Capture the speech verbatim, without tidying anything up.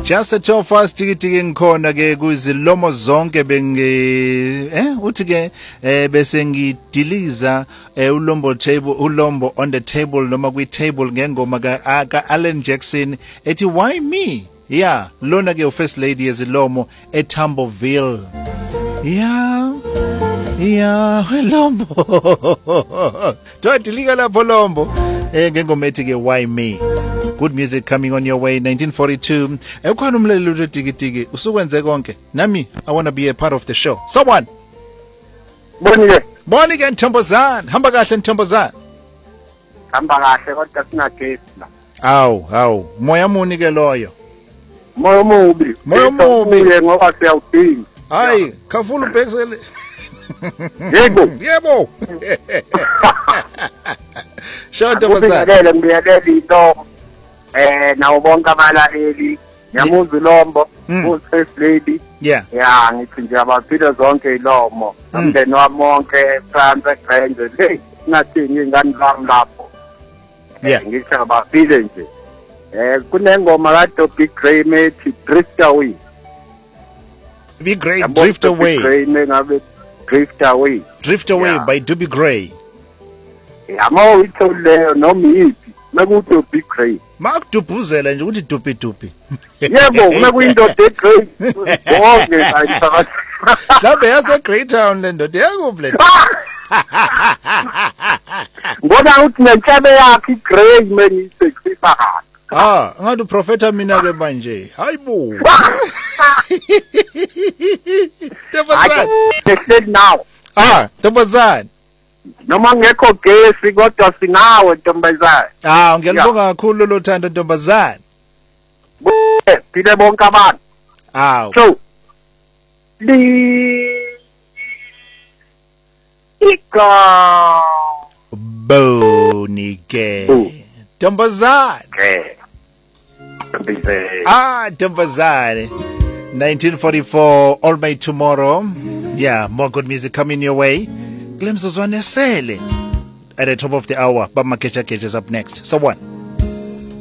Just a top fast tiki ngikhona ke kuzilomo zonke bengi eh uthi ke eh bese ngidiliza ulombo table ulombo on the table noma kwi table ngengoma ka, ka Alan Jackson ethi why me. Yeah, lona ke first lady yezilomo eTambourville. Yeah. Yeah, lombo. Twadilika lapho lombo. Eh ngengoma ethi ke why me. Good music coming on your way. nineteen forty-two. Ekhona umlelelo uTiki Tiki. Usukwenze konke. Nami I want to be a part of the show. Someone. Bonike. Bonike Ntombazana. Hamba kahle Ntombazana. Hamba kahle kodwa sinagesi la. Aw, aw. Moya muni ke loyo. Moya mubi. Moya mubi ngoba siyawudinga. Hayi, khafula ubhekisele. Yebo. Yebo. Show Ntombazana. Ngiyakela ngiyakela into. Eh nawo bonke abalaleli nyamuzi lombo u first lady yeah yeah ngithi nje abaphile zonke ilomo umndeni wami wonke France grand hey nathini ingani lami lapho yeah ngithi abaphile nje eh kunengoma ka Dobby Gray methi drift away be great drift away Gray ngabe drift away drift away yeah. by Dobby Gray yamo itholeyo noma yipi makuthi Dobby Gray makudubhuzela nje ukuthi dupi dupi yebo makuyindoda eGreat bonke ayithakathi mhlawumbe yase Greytown le ndoda yakuphi ngona uthi nenhlebe yakhe iGrey meniseksisa ah ngathi uprofeta mina ke manje hayibo Tebazana now ah Tebazana noma ngekho gesi kodwa sinawe Ntombazana ah ngiyalibonga kakhulu lo thando Ntombazana phile bonke abantu ah so li ika bonike Ntombazana ah Ntombazana nineteen forty-four All My Tomorrow. Yeah, more good music coming your way. Glimpses on Sele at the top of the hour. But Makecha Kecha is up next. So what?